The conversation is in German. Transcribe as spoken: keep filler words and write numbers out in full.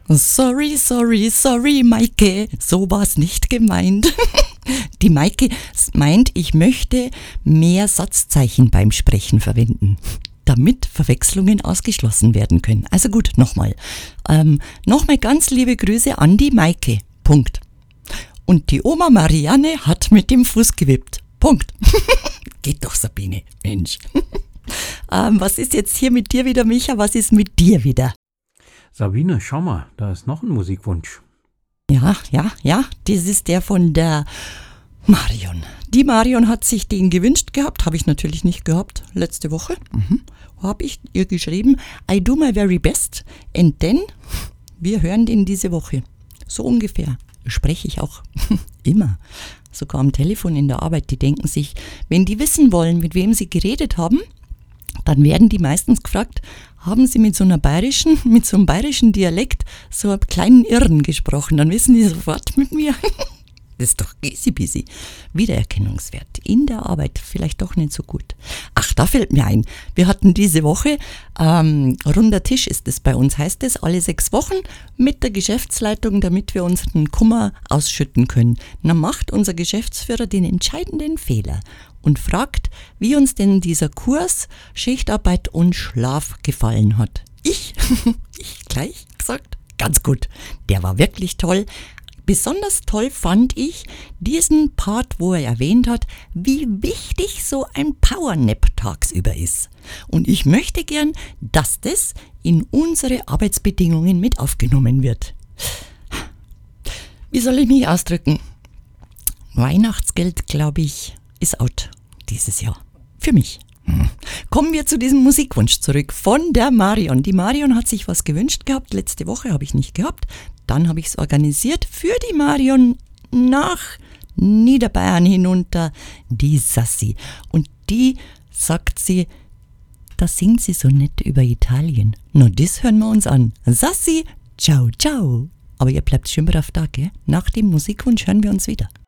Sorry, sorry, sorry, Maike, so war's nicht gemeint. Die Maike meint, ich möchte mehr Satzzeichen beim Sprechen verwenden, damit Verwechslungen ausgeschlossen werden können. Also gut, nochmal. Ähm, nochmal ganz liebe Grüße an die Maike. Punkt. Und die Oma Marianne hat mit dem Fuß gewippt. Punkt. Geht doch, Sabine. Mensch. ähm, was ist jetzt hier mit dir wieder, Micha? Was ist mit dir wieder? Sabine, schau mal, da ist noch ein Musikwunsch. Ja, ja, ja, das ist der von der Marion. Die Marion hat sich den gewünscht gehabt, habe ich natürlich nicht gehabt, letzte Woche. Mhm. Habe ich ihr geschrieben, I do my very best. And then, wir hören den diese Woche. So ungefähr spreche ich auch immer. Sogar am Telefon in der Arbeit, die denken sich, wenn die wissen wollen, mit wem sie geredet haben, dann werden die meistens gefragt, haben sie mit so einer bayerischen, mit so einem bayerischen Dialekt so einem kleinen Irren gesprochen, dann wissen die sofort mit mir. Das ist doch easy peasy. Wiedererkennungswert in der Arbeit vielleicht doch nicht so gut. Ach, da fällt mir ein, wir hatten diese Woche, ähm, runder Tisch ist es bei uns, heißt es, alle sechs Wochen mit der Geschäftsleitung, damit wir unseren Kummer ausschütten können. Dann macht unser Geschäftsführer den entscheidenden Fehler und fragt, wie uns denn dieser Kurs Schichtarbeit und Schlaf gefallen hat. Ich, ich gleich gesagt, ganz gut, der war wirklich toll. Besonders toll fand ich diesen Part, wo er erwähnt hat, wie wichtig so ein Powernap tagsüber ist. Und ich möchte gern, dass das in unsere Arbeitsbedingungen mit aufgenommen wird. Wie soll ich mich ausdrücken? Weihnachtsgeld, glaube ich, ist out dieses Jahr. Für mich. Hm. Kommen wir zu diesem Musikwunsch zurück von der Marion. Die Marion hat sich was gewünscht gehabt. Letzte Woche habe ich nicht gehabt. Dann habe ich es organisiert für die Marion nach Niederbayern hinunter, die Sassi. Und die sagt sie, da singt sie so nett über Italien. Na, das hören wir uns an. Sassi, ciao, ciao. Aber ihr bleibt schön brav da, gell? Nach dem Musikwunsch hören wir uns wieder.